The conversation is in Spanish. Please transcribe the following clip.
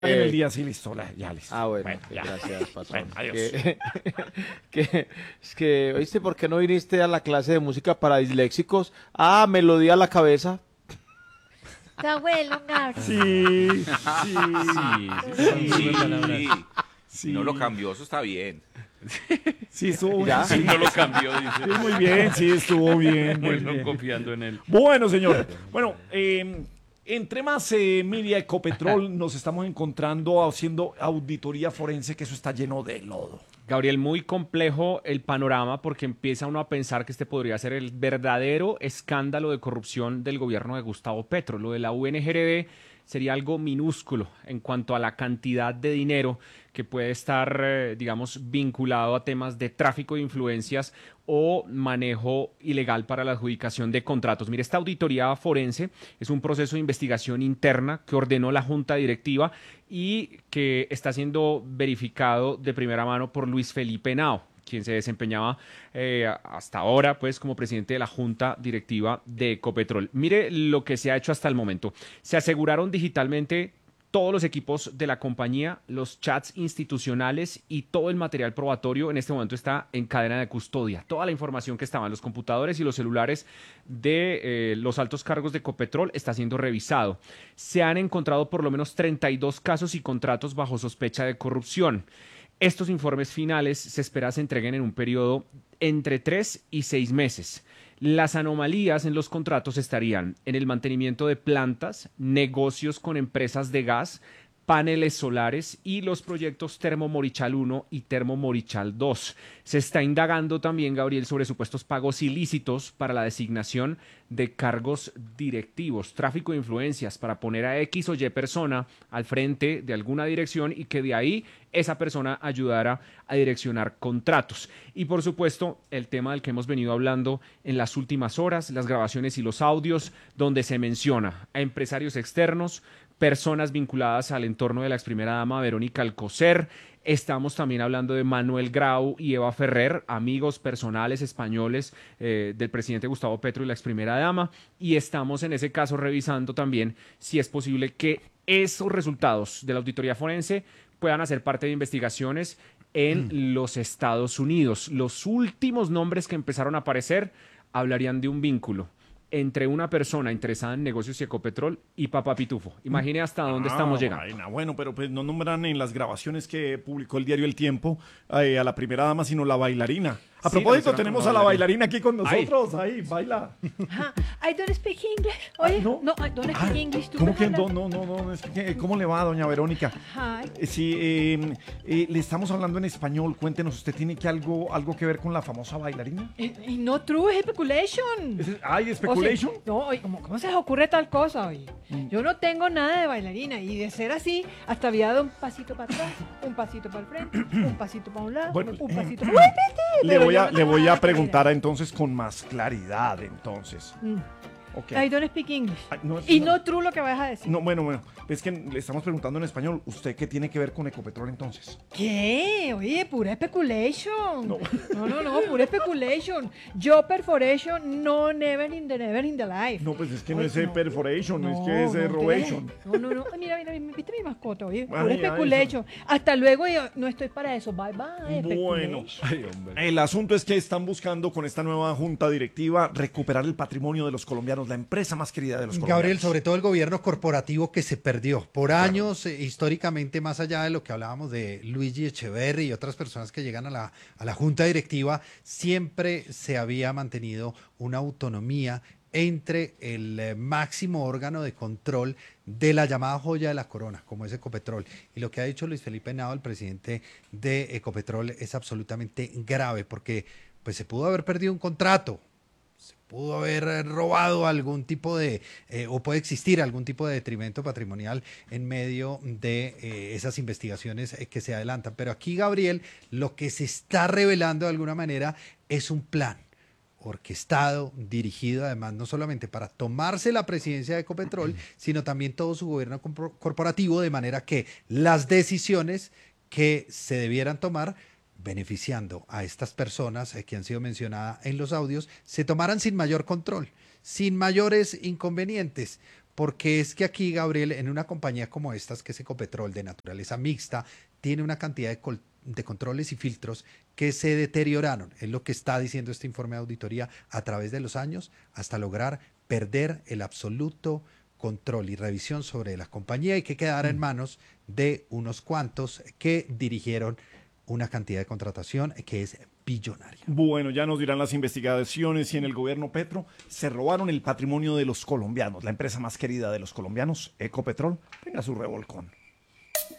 En el día, sí, listo, ya listo. Ah, bueno, Ya. gracias, patrón. Bueno, adiós. Es que, ¿oíste por qué no viniste a la clase de música para disléxicos? Ah, melodía a la cabeza. Está bueno, Gabriel. Sí, sí, Sí, son muy palabras. Sí. sí. No lo cambió, eso está bien. Sí, estuvo ¿Ya? sí, No lo cambió, dice. sí, muy bien, sí, estuvo bien. Muy Bueno, bien. confiando en él. Bueno, señor. Bueno, entre más media Ecopetrol nos estamos encontrando haciendo auditoría forense, que eso está lleno de lodo. Gabriel, muy complejo el panorama porque empieza uno a pensar que este podría ser el verdadero escándalo de corrupción del gobierno de Gustavo Petro. Lo de la UNGRD sería algo minúsculo en cuanto a la cantidad de dinero que puede estar, digamos, vinculado a temas de tráfico de influencias o manejo ilegal para la adjudicación de contratos. Mire, esta auditoría forense es un proceso de investigación interna que ordenó la Junta Directiva y que está siendo verificado de primera mano por Luis Felipe Henao, quien se desempeñaba hasta ahora pues como presidente de la Junta Directiva de Ecopetrol. Mire lo que se ha hecho hasta el momento. Se aseguraron digitalmente todos los equipos de la compañía, los chats institucionales y todo el material probatorio en este momento está en cadena de custodia. Toda la información que estaba en los computadores y los celulares de los altos cargos de Ecopetrol está siendo revisado. Se han encontrado por lo menos 32 casos y contratos bajo sospecha de corrupción. Estos informes finales se espera se entreguen en un periodo entre 3 y 6 meses. Las anomalías en los contratos estarían en el mantenimiento de plantas, negocios con empresas de gas, paneles solares y los proyectos Termo Morichal 1 y Termo Morichal 2. Se está indagando también, Gabriel, sobre supuestos pagos ilícitos para la designación de cargos directivos, tráfico de influencias para poner a X o Y persona al frente de alguna dirección y que de ahí esa persona ayudara a direccionar contratos. Y por supuesto, el tema del que hemos venido hablando en las últimas horas, las grabaciones y los audios, donde se menciona a empresarios externos, personas vinculadas al entorno de la ex primera dama Verónica Alcocer. Estamos también hablando de Manuel Grau y Eva Ferrer, amigos personales españoles del presidente Gustavo Petro y la ex primera dama. Y estamos en ese caso revisando también si es posible que esos resultados de la auditoría forense puedan hacer parte de investigaciones en los Estados Unidos. Los últimos nombres que empezaron a aparecer hablarían de un vínculo entre una persona interesada en negocios y Ecopetrol y Papá Pitufo. Imagine hasta dónde estamos llegando. Vaina. Bueno, pero pues no nombran en las grabaciones que publicó el diario El Tiempo a la primera dama, sino la bailarina. A Sí, propósito, la mencionan tenemos como a la bailarina. bailarina aquí con nosotros. Ahí, baila. I don't speak English. Oye, no. no, I don't speak English. ¿Tú ¿Cómo me que hablas? no? ¿Cómo le va, doña Verónica? Hi. Sí, le estamos hablando en español. Cuéntenos, ¿usted tiene que algo que ver con la famosa bailarina? Y no true speculation. ¿Hay O speculation? sea, no, oye, ¿cómo se les ocurre tal cosa? Oye? Yo no tengo nada de bailarina y de ser así, hasta había dado un pasito para atrás, un pasito para el frente, un pasito para un lado, Bueno, un pasito para el Le voy a preguntar entonces con más claridad, entonces. Ok. I don't speak English. Ay, no, Y no true lo que vas a decir. No, bueno, es que le estamos preguntando en español, ¿usted qué tiene que ver con Ecopetrol entonces? ¿Qué? Oye, pura speculation. No. No, pura speculation. Yo perforation, no never in the life. No, pues es que no Oye, es perforation, es no, que es no, robation. No. Mira, ¿viste mi mascota? Oye, pura Ay, speculation. Hasta luego, yo no estoy para eso. Bye, bye. Bueno, speculation. el asunto es que están buscando con esta nueva junta directiva recuperar el patrimonio de los colombianos, la empresa más querida de los colombianos. Gabriel, sobre todo el gobierno corporativo que se perdió por años, históricamente, más allá de lo que hablábamos de Luigi Echeverri y otras personas que llegan a la junta directiva, siempre se había mantenido una autonomía entre el máximo órgano de control de la llamada joya de la corona, como es Ecopetrol. Y lo que ha dicho Luis Felipe Henao, el presidente de Ecopetrol, es absolutamente grave, porque pues se pudo haber perdido un contrato, pudo haber robado algún tipo de, o puede existir algún tipo de detrimento patrimonial en medio de esas investigaciones que se adelantan. Pero aquí, Gabriel, lo que se está revelando de alguna manera es un plan orquestado, dirigido además no solamente para tomarse la presidencia de Ecopetrol, sino también todo su gobierno corporativo, de manera que las decisiones que se debieran tomar beneficiando a estas personas que han sido mencionadas en los audios, se tomaran sin mayor control, sin mayores inconvenientes, porque es que aquí, Gabriel, en una compañía como estas, que es Ecopetrol de naturaleza mixta, tiene una cantidad de controles y filtros que se deterioraron, es lo que está diciendo este informe de auditoría, a través de los años, hasta lograr perder el absoluto control y revisión sobre la compañía y que quedara en manos de unos cuantos que dirigieron una cantidad de contratación que es billonaria. Bueno, ya nos dirán las investigaciones si en el gobierno Petro se robaron el patrimonio de los colombianos, la empresa más querida de los colombianos, Ecopetrol, tenga su revolcón.